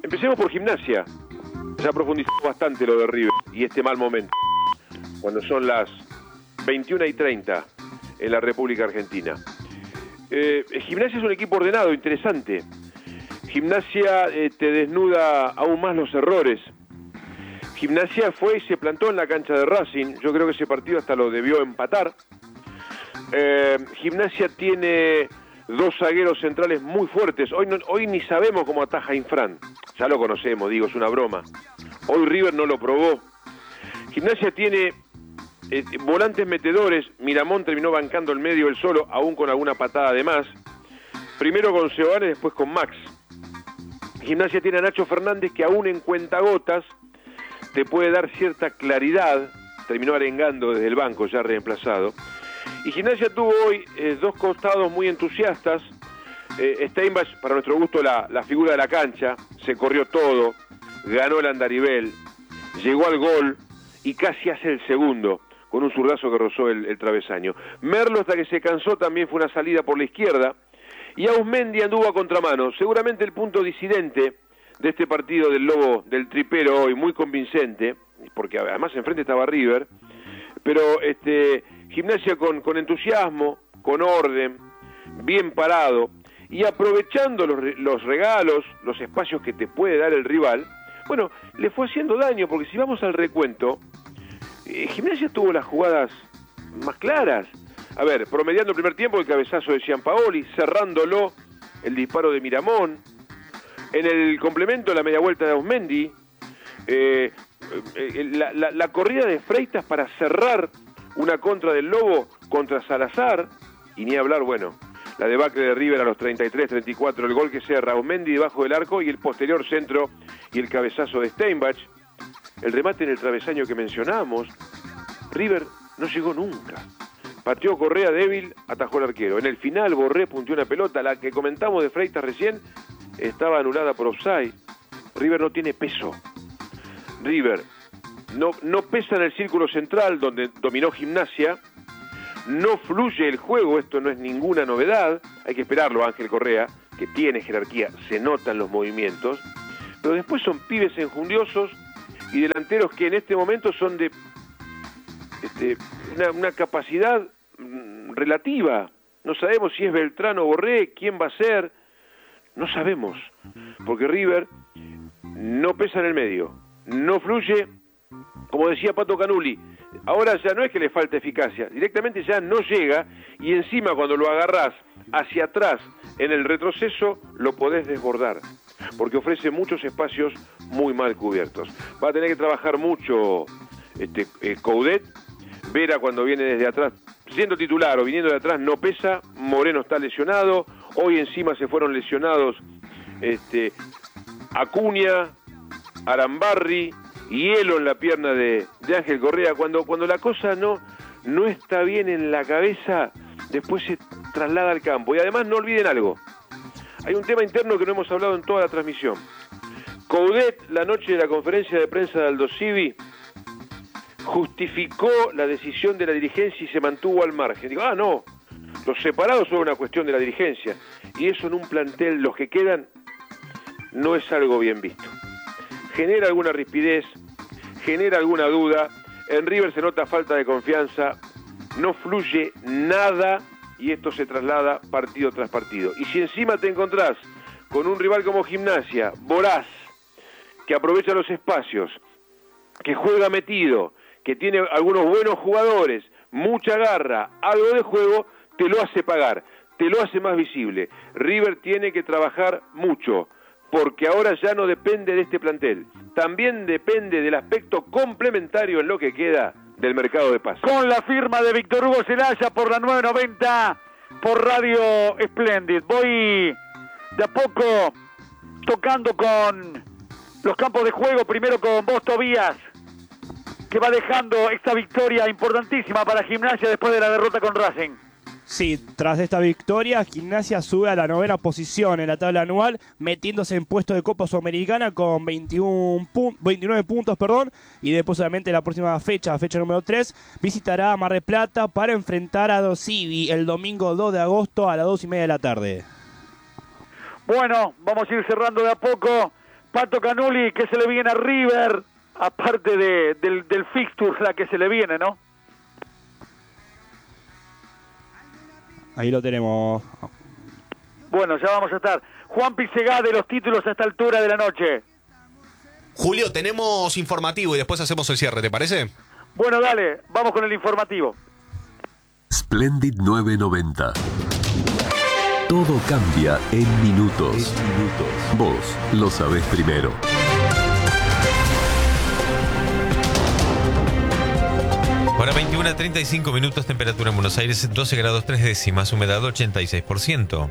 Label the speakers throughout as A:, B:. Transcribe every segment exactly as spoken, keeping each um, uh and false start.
A: Empecemos por Gimnasia. Ya profundizamos bastante lo de River y este mal momento, cuando son las veintiuna y treinta en la República Argentina. Eh, Gimnasia es un equipo ordenado, interesante. Gimnasia eh, te desnuda aún más los errores. Gimnasia fue y se plantó en la cancha de Racing. Yo creo que ese partido hasta lo debió empatar. Eh, Gimnasia tiene dos zagueros centrales muy fuertes. Hoy, no, hoy ni sabemos cómo ataja Infran. Ya lo conocemos, digo, es una broma. Hoy River no lo probó. Gimnasia tiene eh, volantes metedores. Miramón terminó bancando el medio él solo, aún con alguna patada de más. Primero con Seoane, después con Max. Gimnasia tiene a Nacho Fernández, que aún en cuentagotas te puede dar cierta claridad. Terminó arengando desde el banco, ya reemplazado. Y Gimnasia tuvo hoy eh, dos costados muy entusiastas. Eh, Steinbach, para nuestro gusto, la, la figura de la cancha. Se corrió todo, ganó el andarivel, llegó al gol y casi hace el segundo, con un zurdazo que rozó el, el travesaño. Merlo, hasta que se cansó, también fue una salida por la izquierda. Y Auzmendi anduvo a contramano. Seguramente el punto disidente de este partido del Lobo del Tripero hoy, muy convincente, porque además enfrente estaba River, pero este Gimnasia con, con entusiasmo, con orden, bien parado, y aprovechando los, los regalos, los espacios que te puede dar el rival, bueno, le fue haciendo daño, porque si vamos al recuento, eh, Gimnasia tuvo las jugadas más claras. A ver, promediando el primer tiempo el cabezazo de Gianpaoli, cerrándolo el disparo de Miramón, en el complemento la media vuelta de Auzmendi, eh, eh, la, la, la corrida de Freitas para cerrar una contra del Lobo contra Salazar, y ni hablar, bueno, la debacle de River a los treinta y tres, treinta y cuatro, el gol que cerra Auzmendi debajo del arco y el posterior centro y el cabezazo de Steinbach, el remate en el travesaño que mencionamos. River no llegó nunca. Pateó Correa débil, atajó el arquero. En el final Borré punteó una pelota, la que comentamos de Freitas recién, estaba anulada por offside. River no tiene peso. River no, no pesa en el círculo central donde dominó Gimnasia. No fluye el juego, esto no es ninguna novedad. Hay que esperarlo, Ángel Correa, que tiene jerarquía, se notan los movimientos. Pero después son pibes enjundiosos y delanteros que en este momento son de este, una, una capacidad relativa. No sabemos si es Beltrán o Borré, quién va a ser. No sabemos, porque River no pesa en el medio, no fluye, como decía Pato Canuli, ahora ya no es que le falta eficacia, directamente ya no llega, y encima cuando lo agarrás hacia atrás en el retroceso, lo podés desbordar, porque ofrece muchos espacios muy mal cubiertos. Va a tener que trabajar mucho este, eh, Coudet. Vera, cuando viene desde atrás, siendo titular o viniendo de atrás, no pesa. Moreno está lesionado. Hoy encima se fueron lesionados este, Acuña, Arambarri, hielo en la pierna de, de Ángel Correa. Cuando, cuando la cosa no, no está bien en la cabeza, después se traslada al campo. Y además no olviden algo. Hay un tema interno que no hemos hablado en toda la transmisión. Coudet, la noche de la conferencia de prensa de Aldo Civi, justificó la decisión de la dirigencia y se mantuvo al margen. Digo, ah, no, los separados son una cuestión de la dirigencia. Y eso en un plantel, los que quedan, no es algo bien visto. Genera alguna rispidez, genera alguna duda. En River se nota falta de confianza, no fluye nada y esto se traslada partido tras partido. Y si encima te encontrás con un rival como Gimnasia, voraz, que aprovecha los espacios, que juega metido, que tiene algunos buenos jugadores, mucha garra, algo de juego, te lo hace pagar, te lo hace más visible. River tiene que trabajar mucho, porque ahora ya no depende de este plantel, también depende del aspecto complementario en lo que queda del mercado de pases.
B: Con la firma de Víctor Hugo Celaya por la nueve noventa, por Radio Splendid. Voy de a poco tocando con los campos de juego, primero con vos, Tobías, que va dejando esta victoria importantísima para Gimnasia después de la derrota con Racing.
C: Sí, tras esta victoria, Gimnasia sube a la novena posición en la tabla anual, metiéndose en puesto de Copa Sudamericana con veintiuno pun- veintinueve puntos, perdón, y después obviamente la próxima fecha, fecha número tres, visitará a Mar del Plata para enfrentar a Dosivi el domingo dos de agosto a las dos y media de la tarde.
B: Bueno, vamos a ir cerrando de a poco, Pato Canuli, ¿qué se le viene a River? Aparte de, del, del fixture, la que se le viene, ¿no?
C: Ahí lo tenemos.
B: Bueno, ya vamos a estar. Juan Pisegá, de los títulos a esta altura de la noche.
D: Julio, tenemos informativo y después hacemos el cierre, ¿te parece?
B: Bueno, dale, vamos con el informativo.
E: Splendid nueve noventa. Todo cambia en minutos. En minutos. Vos lo sabés primero.
F: Para veintiuna a treinta y cinco minutos, temperatura en Buenos Aires doce grados tres décimas, humedad ochenta y seis por ciento.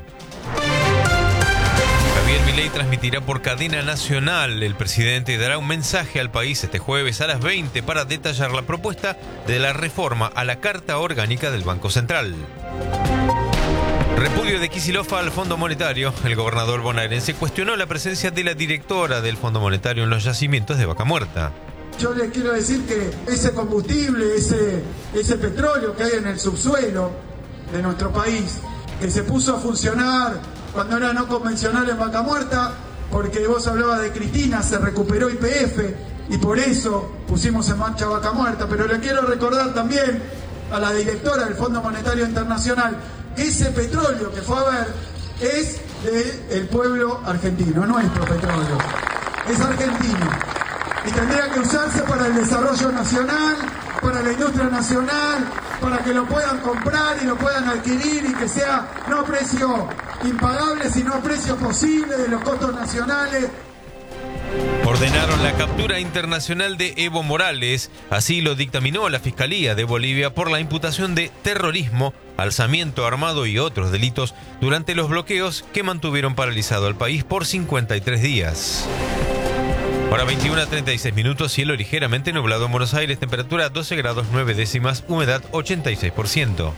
F: Javier Milei transmitirá por cadena nacional. El presidente dará un mensaje al país este jueves a las veinte para detallar la propuesta de la reforma a la Carta Orgánica del Banco Central. Repudio de Kicillof al Fondo Monetario. El gobernador bonaerense cuestionó la presencia de la directora del Fondo Monetario en los yacimientos de Vaca Muerta.
G: Yo les quiero decir que ese combustible, ese, ese petróleo que hay en el subsuelo de nuestro país, que se puso a funcionar cuando era no convencional en Vaca Muerta, porque vos hablabas de Cristina, se recuperó Y P F y por eso pusimos en marcha Vaca Muerta. Pero le quiero recordar también a la directora del Fondo Monetario Internacional que ese petróleo que fue a ver es del pueblo argentino, nuestro petróleo, es argentino. Y tendría que usarse para el desarrollo nacional, para la industria nacional, para que lo puedan comprar y lo puedan adquirir y que sea no a precio impagable, sino a precio posible de los costos nacionales.
F: Ordenaron la captura internacional de Evo Morales. Así lo dictaminó la Fiscalía de Bolivia por la imputación de terrorismo, alzamiento armado y otros delitos durante los bloqueos que mantuvieron paralizado al país por cincuenta y tres días. Para veintiuna a treinta y seis minutos, cielo ligeramente nublado en Buenos Aires, temperatura doce grados nueve décimas, humedad ochenta y seis por ciento.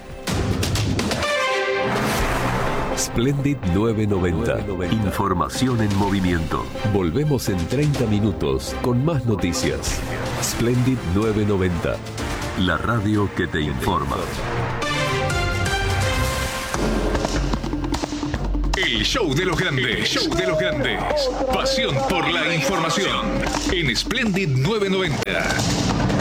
E: Splendid nueve noventa. Información en movimiento. Volvemos en treinta minutos con más noticias. Splendid nueve noventa. La radio que te informa.
H: El show de los grandes, show de los grandes. Pasión por la información en Splendid nueve noventa.